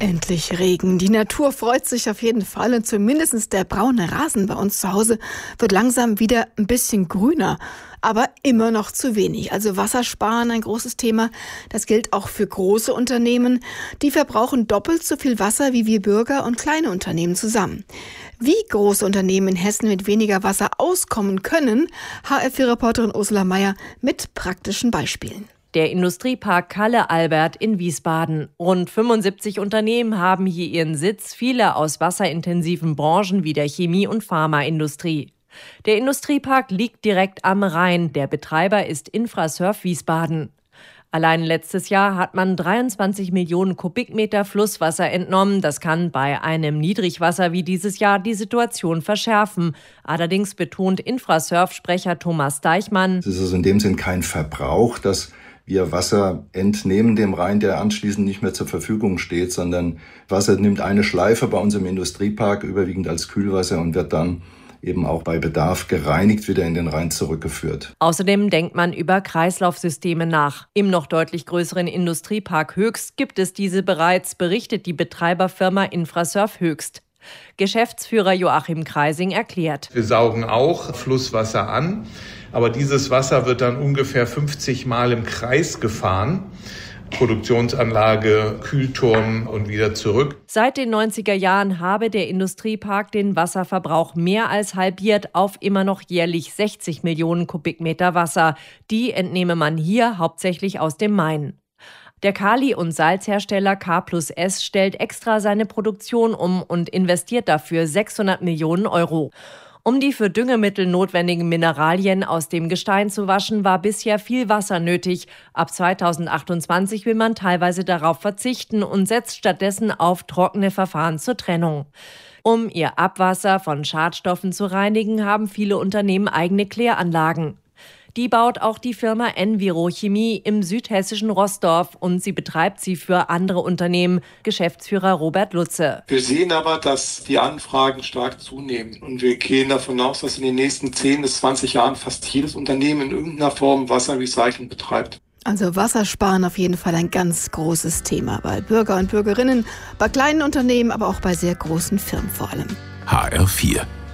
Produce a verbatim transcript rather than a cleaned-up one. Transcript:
Endlich Regen. Die Natur freut sich auf jeden Fall und zumindest der braune Rasen bei uns zu Hause wird langsam wieder ein bisschen grüner. Aber immer noch zu wenig. Also Wassersparen, ein großes Thema. Das gilt auch für große Unternehmen. Die verbrauchen doppelt so viel Wasser wie wir Bürger und kleine Unternehmen zusammen. Wie große Unternehmen in Hessen mit weniger Wasser auskommen können, H R vier Reporterin Ursula Meier mit praktischen Beispielen. Der Industriepark Calle-Albert in Wiesbaden. Rund fünfundsiebzig Unternehmen haben hier ihren Sitz, viele aus wasserintensiven Branchen wie der Chemie- und Pharmaindustrie. Der Industriepark liegt direkt am Rhein. Der Betreiber ist Infrasurf Wiesbaden. Allein letztes Jahr hat man dreiundzwanzig Millionen Kubikmeter Flusswasser entnommen. Das kann bei einem Niedrigwasser wie dieses Jahr die Situation verschärfen. Allerdings betont Infrasurf-Sprecher Thomas Deichmann: Es ist also in dem Sinn kein Verbrauch, dass wir Wasser entnehmen dem Rhein, der anschließend nicht mehr zur Verfügung steht, sondern Wasser nimmt eine Schleife bei uns im Industriepark, überwiegend als Kühlwasser, und wird dann eben auch bei Bedarf gereinigt wieder in den Rhein zurückgeführt. Außerdem denkt man über Kreislaufsysteme nach. Im noch deutlich größeren Industriepark Höchst gibt es diese bereits, berichtet die Betreiberfirma Infrasurf Höchst. Geschäftsführer Joachim Kreising erklärt: Wir saugen auch Flusswasser an, aber dieses Wasser wird dann ungefähr fünfzig Mal im Kreis gefahren. Produktionsanlage, Kühlturm und wieder zurück. Seit den neunziger Jahren habe der Industriepark den Wasserverbrauch mehr als halbiert auf immer noch jährlich sechzig Millionen Kubikmeter Wasser. Die entnehme man hier hauptsächlich aus dem Main. Der Kali- und Salzhersteller K plus S stellt extra seine Produktion um und investiert dafür sechshundert Millionen Euro. Um die für Düngemittel notwendigen Mineralien aus dem Gestein zu waschen, war bisher viel Wasser nötig. Ab zweitausendachtundzwanzig will man teilweise darauf verzichten und setzt stattdessen auf trockene Verfahren zur Trennung. Um ihr Abwasser von Schadstoffen zu reinigen, haben viele Unternehmen eigene Kläranlagen. Die baut auch die Firma Envirochemie im südhessischen Roßdorf und sie betreibt sie für andere Unternehmen. Geschäftsführer Robert Lutze: Wir sehen aber, dass die Anfragen stark zunehmen und wir gehen davon aus, dass in den nächsten zehn bis zwanzig Jahren fast jedes Unternehmen in irgendeiner Form Wasserrecycling betreibt. Also Wassersparen auf jeden Fall ein ganz großes Thema bei Bürger und Bürgerinnen, bei kleinen Unternehmen, aber auch bei sehr großen Firmen vor allem. H R vier